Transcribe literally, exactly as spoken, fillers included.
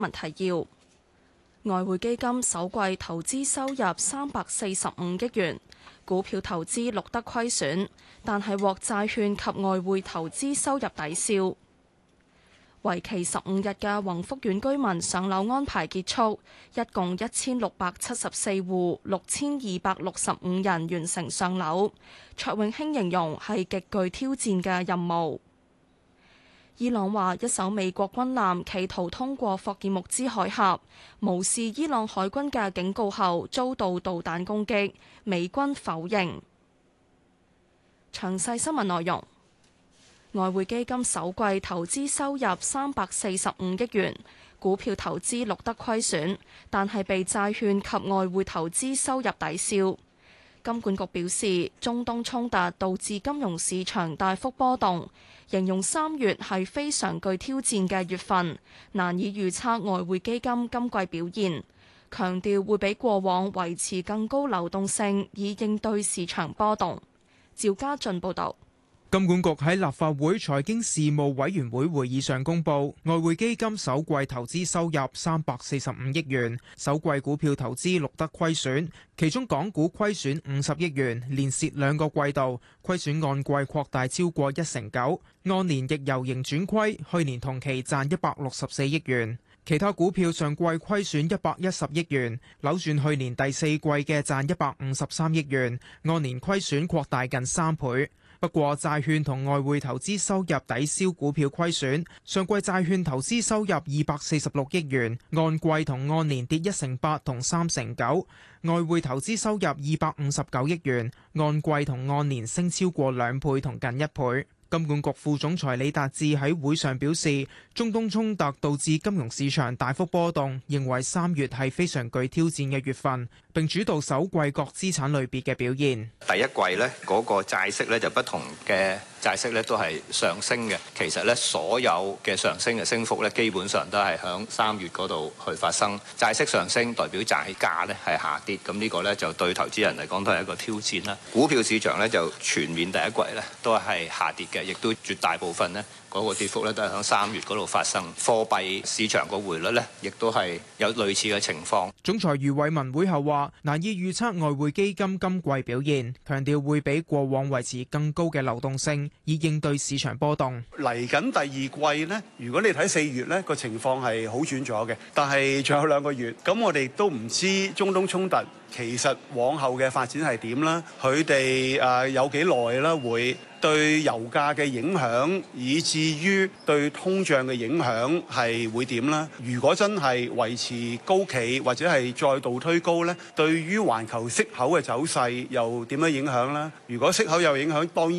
文提要：外匯基金首季投資收入三百四十五億元，股票投資錄得虧損，但係獲債券及外匯投資收入抵消。為期十五日嘅宏福苑居民上樓安排結束，一共一千六百七十四戶，六千二百六十五人完成上樓。卓永興形容係極具挑戰嘅任務。伊朗話一艘美國軍艦企圖通過霍爾木茲海峽，無視伊朗海軍嘅警告後遭到導彈攻擊，美軍否認。詳細新聞內容。外匯基金首季投資收入三百四十五億元，股票投資錄得虧損，但係被債券及外匯投資收入抵消。金管局表示，中東衝突導致金融市場大幅波動，形容三月係非常具挑戰嘅月份，難以預測外匯基金今季表現，強調會比過往維持更高流動性，以應對市場波動。趙家俊報導。 金管局喺立法會財經事務委員會會議上公布，外匯基金首季投資收入三百四十五億元，首季股票投資錄得虧損，其中港股虧損五十億元，連蝕兩個季度，虧損按季擴大超過一成九，按年亦由盈轉虧，去年同期賺一百六十四億元。其他股票上季虧損一百一十億元，扭轉去年第四季嘅賺一百五十三億元，按年虧損擴大近三倍。不過債券同外匯投資收入抵消股票虧損，上季債券投資收入二百四十六億元，按季同按年跌一成八同三成九；外匯投資收入二百五十九億元，按季同按年升超過兩倍同近一倍。金管局副總裁李達志喺會上表示，中東衝突導致金融市場大幅波動，認為三月係非常具挑戰嘅月份，並主導首季各資產類別嘅表現。 第一季呢嗰個債息呢就不同嘅債息呢都係上升嘅，其實呢所有嘅上升嘅升幅呢基本上都係響三月嗰度去發生。債息上升代表債價呢係下跌，咁呢個呢就對投資人嚟講都係一個挑戰啦。股票市場呢就全面第一季呢都係下跌嘅。亦都絕大部分呢嗰個跌幅咧都係喺三月嗰度發生。貨幣市場個匯率呢亦都係有類似嘅情況。 總裁余偉文會後話：難以預測外匯基金今季表現，強調會比過往維持更高嘅流動性，以應對市場波動。 嚟緊第二季呢，如果你睇四月呢個情況係好轉咗嘅，但係仲有兩個月，咁我哋都唔知中東衝突其實往後嘅發展係點啦，佢哋誒有幾耐啦會對油價嘅影響，以至於對通脹嘅影響係會點啦？如果真係維持高企，或者係再度推高呢，對於環球息口嘅走勢又點樣影響啦？如果息口有影響，當然